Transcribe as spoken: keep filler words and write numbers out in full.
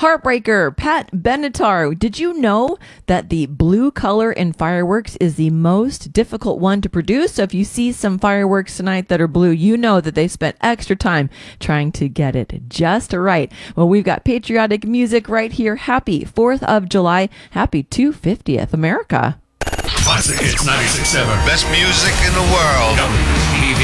Heartbreaker, Pat Benatar. Did you know that the blue color in fireworks is the most difficult one to produce? So if you see some fireworks tonight that are blue, you know that they spent extra time trying to get it just right. Well, we've got patriotic music right here. Happy fourth of July. Happy two hundred fiftieth America. Classic Hits ninety-six point seven. Best music in the world. W E B.